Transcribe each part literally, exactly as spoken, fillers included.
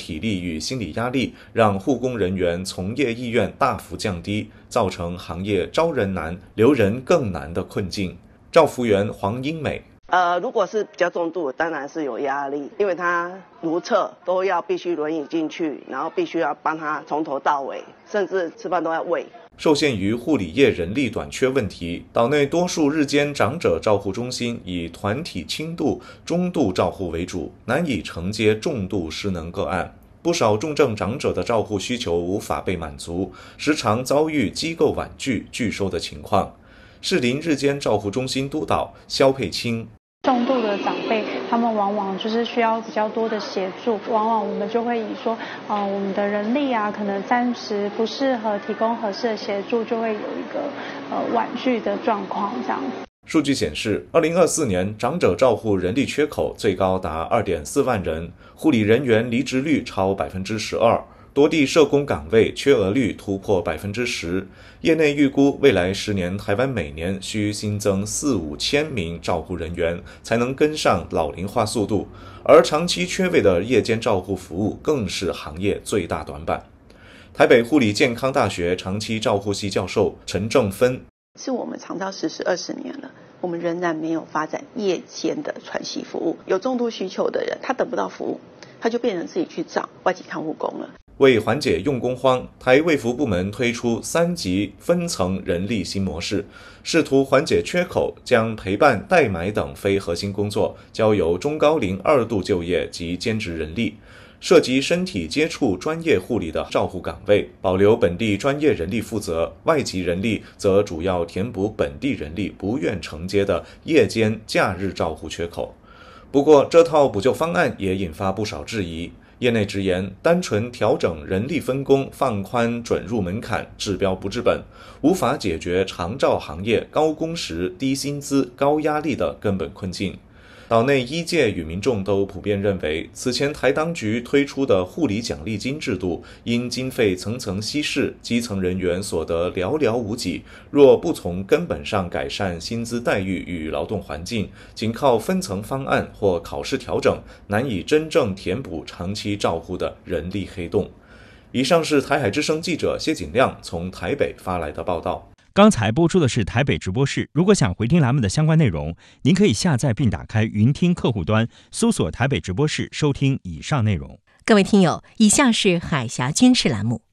体力与心理压力，让护工人员从业意愿大幅降低，造成行业招人难、留人更难的困境。照服员黄英美。 呃，如果是比较重度，当然是有压力，因为他如厕都要必须轮椅进去，然后必须要帮他从头到尾，甚至吃饭都要喂。 受限于护理业人力短缺问题，岛内多数日间长者照护中心以团体轻度、中度照护为主，难以承接重度失能个案。不少重症长者的照护需求无法被满足，时常遭遇机构婉拒、拒收的情况。士林日间照护中心督导肖佩清。 重度的长辈，他们往往就是需要比较多的协助，往往我们就会以说，呃，我们的人力啊，可能暂时不适合提供合适的协助，就会有一个呃婉拒的状况这样子。 数据显示，二零二四年长者照护人力缺口最高达二点四万人，护理人员离职率超百分之十二。多地社工岗位缺额率突破百分之十，业内预估未来十年台湾每年需新增四五千名照护人员，才能跟上老龄化速度，而长期缺位的夜间照护服务更是行业最大短板。台北护理健康大学长期照护系教授陈正芬， 是我们长照实施二十年了，我们仍然没有发展夜间的喘息服务，有重度需求的人他得不到服务，他就变成自己去找外籍看护工了。 为缓解用工荒，台卫福部门推出三级分层人力新模式，试图缓解缺口，将陪伴、代买等非核心工作交由中高龄二度就业及兼职人力，涉及身体接触专业护理的照护岗位，保留本地专业人力负责，外籍人力则主要填补本地人力不愿承接的夜间、假日照护缺口。不过，这套补救方案也引发不少质疑。业内直言，单纯调整人力分工、放宽准入门槛，治标不治本，无法解决长照行业高工时、低薪资、高压力的根本困境。岛内医界与民众都普遍认为，此前台当局推出的护理奖励金制度，因经费层层稀释，基层人员所得寥寥无几，若不从根本上改善薪资待遇与劳动环境，仅靠分层方案或考试调整，难以真正填补长期照护的人力黑洞。以上是台海之声记者谢锦亮从台北发来的报道。 刚才播出的是台北直播室，如果想回听栏目的相关内容，您可以下载并打开云听客户端，搜索台北直播室收听以上内容。 各位听友，以下是海峡军事栏目，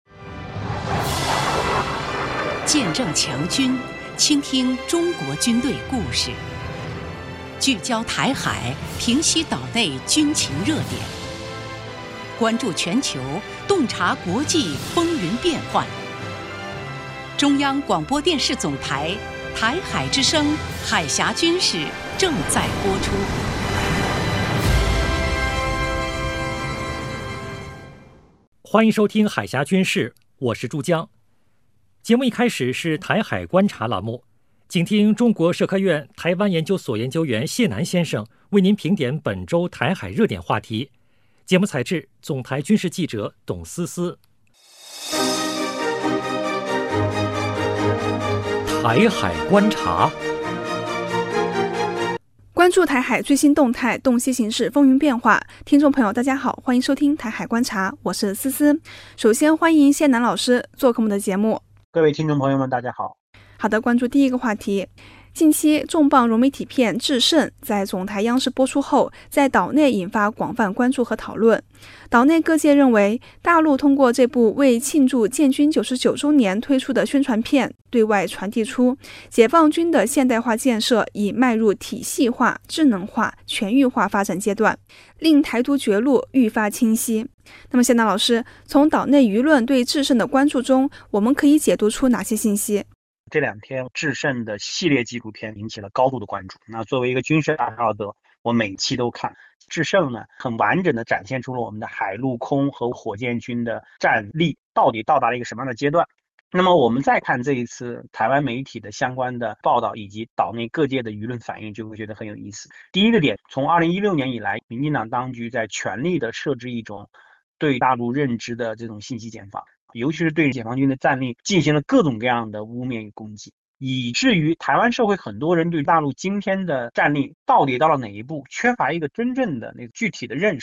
见证强军，倾听中国军队故事，聚焦台海，平息岛内军情热点，关注全球，洞察国际风云变幻。中央广播电视总台台海之声海峡军事正在播出。 欢迎收听海峡军事，我是朱江。节目一开始是台海观察栏目，请听中国社科院台湾研究所研究员谢南先生为您评点本周台海热点话题。节目采制总台军事记者董思思。台海观察， 关注台海最新动态，洞悉形势风云变化。听众朋友大家好，欢迎收听台海观察，我是思思。首先欢迎谢南老师做客我们的节目。 各位听众朋友们大家好。 好的，关注第一个话题。近期重磅融媒体片《制胜》在总台央视播出后，在岛内引发广泛关注和讨论。岛内各界认为，大陆通过这部为庆祝建军九十九周年推出的宣传片，对外传递出解放军的现代化建设已迈入体系化、智能化、全域化发展阶段，令台独绝路愈发清晰。那么，谢南老师，从岛内舆论对制胜的关注中，我们可以解读出哪些信息？ 这两天制胜的系列纪录片引起了高度的关注。那作为一个军事爱好者，我每期都看。制胜呢，很完整的展现出了我们的海陆空和火箭军的战力到底到达了一个什么样的阶段。那么我们再看这一次台湾媒体的相关的报道以及岛内各界的舆论反应，就会觉得很有意思。第一个点，从二零一六年以来，民进党当局在全力的设置一种对大陆认知的这种信息茧房，尤其是对解放军的战力进行了各种各样的污蔑与攻击，以至于台湾社会很多人对大陆今天的战力到底到了哪一步，缺乏一个真正的那个具体的认识。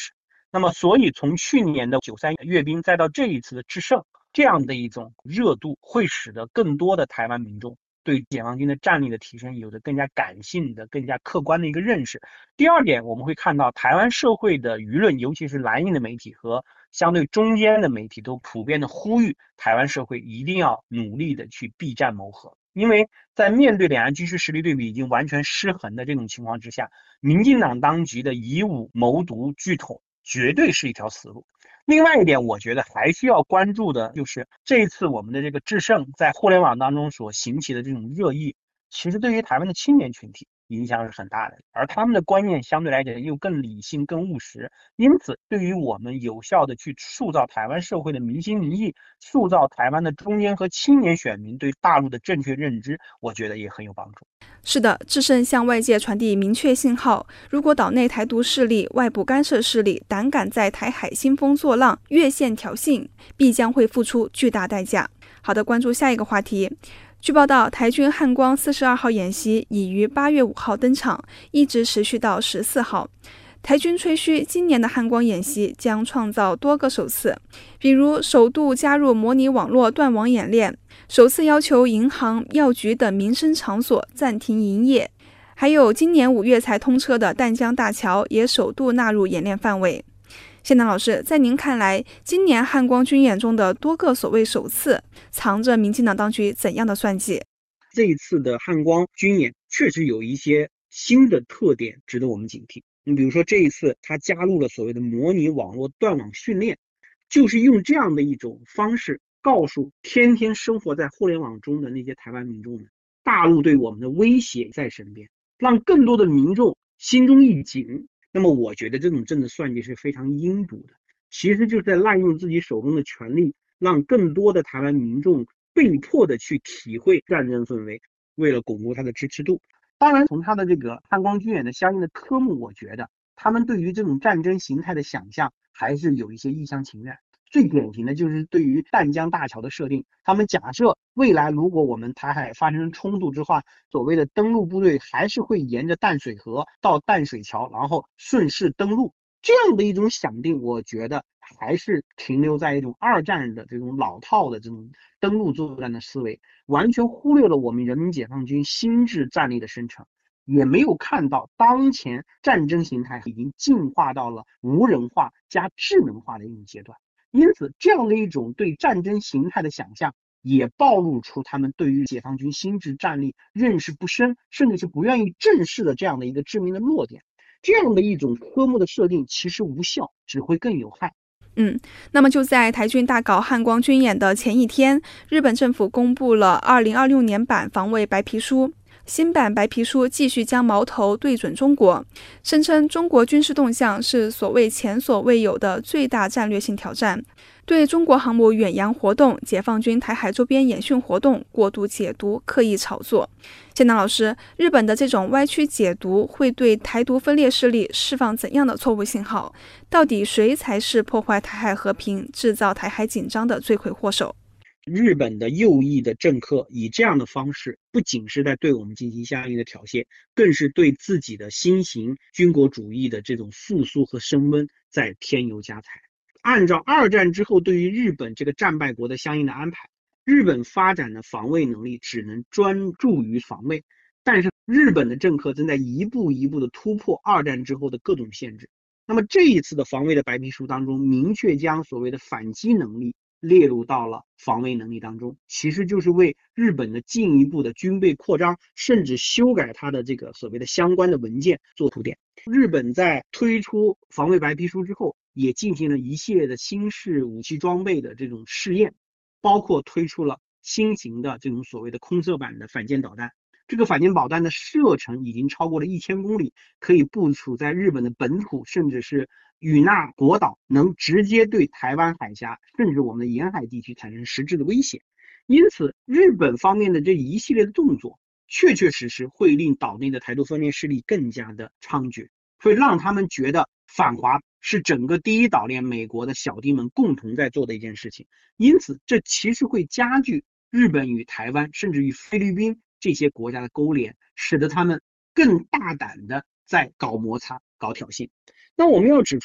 那么所以从去年的九三阅兵再到这一次的制胜，这样的一种热度会使得更多的台湾民众对解放军的战力的提升有着更加感性的、更加客观的一个认识。第二点，我们会看到台湾社会的舆论，尤其是蓝营的媒体和相对中间的媒体，都普遍的呼吁台湾社会一定要努力的去避战谋和。因为在面对两岸军事实力对比已经完全失衡的这种情况之下，民进党当局的以武谋独拒统绝对是一条死路。另外一点，我觉得还需要关注的就是这一次我们的这个制胜在互联网当中所引起的这种热议，其实对于台湾的青年群体影响是很大的，而他们的观念相对来讲又更理性、更务实，因此对于我们有效的去塑造台湾社会的民心民意，塑造台湾的中间和青年选民对大陆的正确认知，我觉得也很有帮助。 是的，制胜向外界传递明确信号，如果岛内台独势力、外部干涉势力胆敢在台海兴风作浪、越线挑衅，必将会付出巨大代价。好的，关注下一个话题。据报道，台军汉光四十二号演习已于八月五号登场，一直持续到十四号。台军吹嘘，今年的汉光演习将创造多个首次，比如首度加入模拟网络断网演练，首次要求银行、药局等民生场所暂停营业，还有今年五月才通车的淡江大桥也首度纳入演练范围。谢南老师，在您看来，今年汉光军演中的多个所谓首次，藏着民进党当局怎样的算计？ 这一次的汉光军演确实有一些新的特点值得我们警惕。你比如说，这一次他加入了所谓的模拟网络断网训练，就是用这样的一种方式告诉天天生活在互联网中的那些台湾民众们，大陆对我们的威胁在身边，让更多的民众心中一紧。那么我觉得这种政治算计是非常阴毒的，其实就是在滥用自己手中的权力，让更多的台湾民众被迫的去体会战争氛围，为了巩固他的支持度。当然，从他的这个汉光军演的相应的科目，我觉得他们对于这种战争形态的想象还是有一些一厢情愿。最典型的就是对于淡江大桥的设定，他们假设未来如果我们台海发生冲突之后，所谓的登陆部队还是会沿着淡水河到淡水桥，然后顺势登陆。这样的一种想定，我觉得还是停留在一种二战的这种老套的这种登陆作战的思维，完全忽略了我们人民解放军心智战力的生成，也没有看到当前战争形态已经进化到了无人化加智能化的一种阶段。因此，这样的一种对战争形态的想象，也暴露出他们对于解放军心智战力认识不深，甚至是不愿意正视的这样的一个致命的弱点。这样的一种科目的设定其实无效，只会更有害。 嗯，那么就在台军大搞汉光军演的前一天，日本政府公布了二零二六年版防卫白皮书。新版白皮书继续将矛头对准中国，声称中国军事动向是所谓前所未有的最大战略性挑战，对中国航母远洋活动、解放军台海周边演训活动过度解读、刻意炒作。谢南老师，日本的这种歪曲解读会对台独分裂势力释放怎样的错误信号？到底谁才是破坏台海和平、制造台海紧张的罪魁祸首？ 日本的右翼的政客以这样的方式，不仅是在对我们进行相应的挑衅，更是对自己的新型军国主义的这种复苏和升温在添油加柴。按照二战之后对于日本这个战败国的相应的安排，日本发展的防卫能力只能专注于防卫，但是日本的政客正在一步一步的突破二战之后的各种限制。那么这一次的防卫的白皮书当中，明确将所谓的反击能力列入到了防卫能力当中，其实就是为日本的进一步的军备扩张，甚至修改它的这个所谓的相关的文件做铺垫。日本在推出防卫白皮书之后，也进行了一系列的新式武器装备的这种试验，包括推出了新型的这种所谓的空射版的反舰导弹。这个反舰导弹的射程已经超过了一千公里，可以部署在日本的本土，甚至是与那国岛，能直接对台湾海峡甚至我们的沿海地区产生实质的威胁。因此，日本方面的这一系列的动作，确确实实会令岛内的台独分裂势力更加的猖獗，会让他们觉得反华是整个第一岛链美国的小弟们共同在做的一件事情。因此，这其实会加剧日本与台湾，甚至与菲律宾这些国家的勾连，使得他们更大胆的在搞摩擦、搞挑衅。那我们要指出，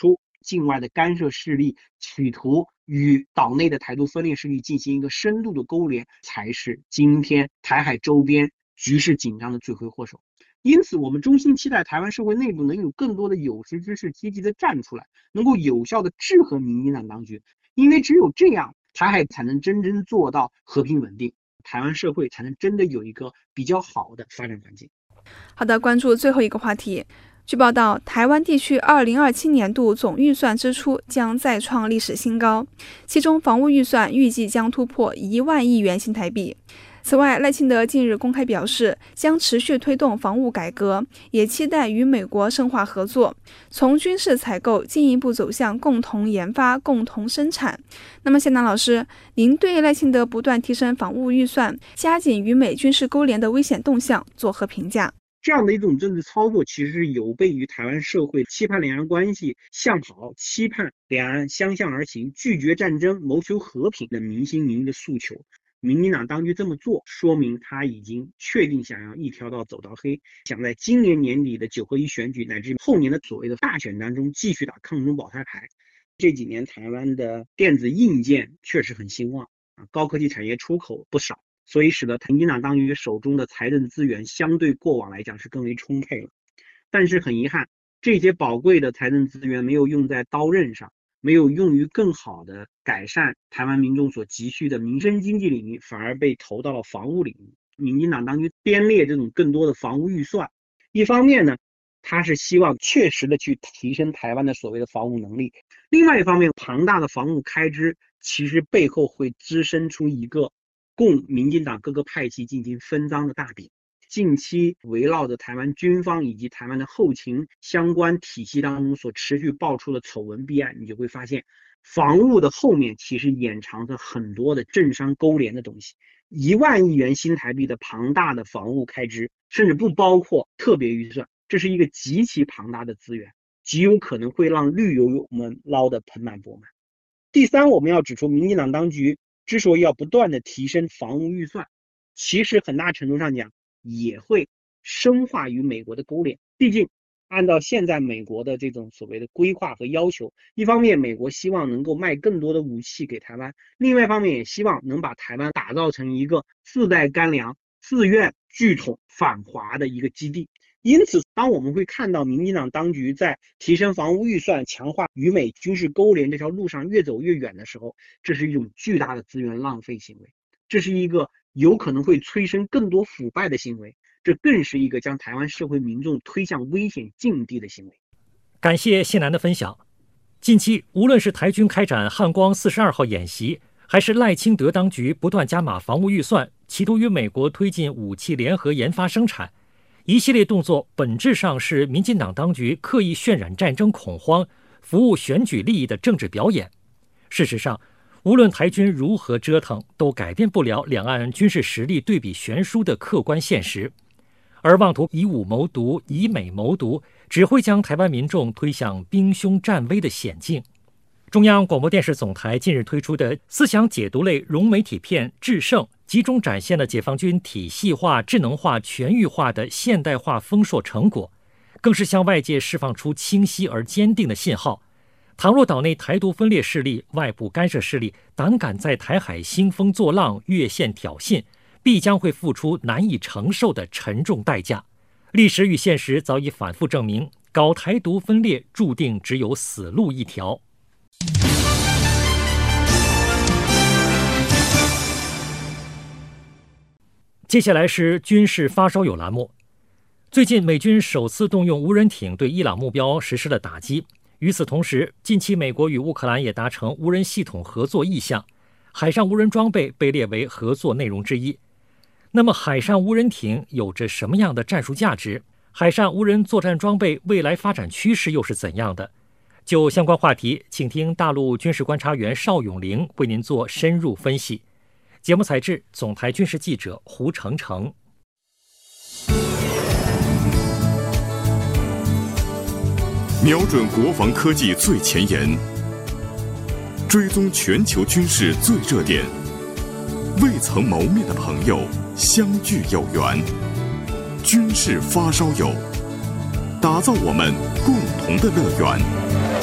境外的干涉势力，企图与岛内的台独分裂势力进行一个深度的勾连，才是今天台海周边局势紧张的罪魁祸首。因此，我们衷心期待台湾社会内部能有更多的有识之士积极的站出来，能够有效的制衡民进党当局。因为只有这样，台海才能真正做到和平稳定，台湾社会才能真的有一个比较好的发展环境。 好的，关注最后一个话题。据报道，台湾地区二零二七年度总预算支出将再创历史新高，其中房屋预算预计将突破一万亿元新台币。此外，赖清德近日公开表示，将持续推动房屋改革，也期待与美国深化合作，从军事采购进一步走向共同研发、共同生产。那么，谢南老师，您对赖清德不断提升房屋预算、加紧与美军事勾连的危险动向作何评价？ 这样的一种政治操作，其实是有悖于台湾社会期盼两岸关系向好、期盼两岸相向而行、拒绝战争、谋求和平的民心民意的诉求。民进党当局这么做，说明他已经确定想要一条道走到黑，想在今年年底的九合一选举乃至后年的所谓的大选当中继续打抗中保台牌。这几年台湾的电子硬件确实很兴旺啊，高科技产业出口不少，所以使得民进党当局手中的财政资源相对过往来讲是更为充沛了。但是很遗憾，这些宝贵的财政资源没有用在刀刃上，没有用于更好的改善台湾民众所急需的民生经济领域，反而被投到了房屋领域。民进党当局编列这种更多的房屋预算，一方面呢，他是希望确实的去提升台湾的所谓的房屋能力；另外一方面，庞大的房屋开支其实背后会滋生出一个供民进党各个派系进行分赃的大饼。近期围绕着台湾军方以及台湾的后勤相关体系当中所持续爆出的丑闻弊案，你就会发现房屋的后面其实掩藏着很多的政商勾连的东西。一万亿元新台币的庞大的房屋开支，甚至不包括特别预算，这是一个极其庞大的资源，极有可能会让绿油油们捞得盆满钵满。第三，我们要指出，民进党当局之所以要不断的提升房屋预算，其实很大程度上讲也会深化与美国的勾连。毕竟按照现在美国的这种所谓的规划和要求，一方面美国希望能够卖更多的武器给台湾，另外一方面也希望能把台湾打造成一个自带干粮、自愿拒统反华的一个基地。因此，当我们会看到民进党当局在提升房屋预算、强化与美军事勾连这条路上越走越远的时候，这是一种巨大的资源浪费行为，这是一个有可能会催生更多腐败的行为，这更是一个将台湾社会民众推向危险境地的行为。 感谢谢南的分享。近期，无论是台军开展汉光四十二号演习，还是赖清德当局不断加码防务预算，企图与美国推进武器联合研发生产，一系列动作本质上是民进党当局刻意渲染战争恐慌、服务选举利益的政治表演。事实上，无论台军如何折腾，都改变不了两岸军事实力对比悬殊的客观现实。而妄图以武谋独、以美谋独，只会将台湾民众推向兵凶战危的险境。中央广播电视总台近日推出的思想解读类融媒体片《制胜》，集中展现了解放军体系化、智能化、全域化的现代化丰硕成果，更是向外界释放出清晰而坚定的信号。倘若岛内台独分裂势力、外部干涉势力胆敢在台海兴风作浪、越线挑衅，必将会付出难以承受的沉重代价。历史与现实早已反复证明，搞台独分裂注定只有死路一条。接下来是军事发烧友栏目。最近，美军首次动用无人艇对伊朗目标实施了打击。与此同时，近期美国与乌克兰也达成无人系统合作意向，海上无人装备被列为合作内容之一。那么，海上无人艇有着什么样的战术价值？海上无人作战装备未来发展趋势又是怎样的？就相关话题，请听大陆军事观察员邵永玲为您做深入分析。节目采制总台军事记者胡成成。 瞄准国防科技最前沿，追踪全球军事最热点，未曾谋面的朋友相聚有缘，军事发烧友，打造我们共同的乐园。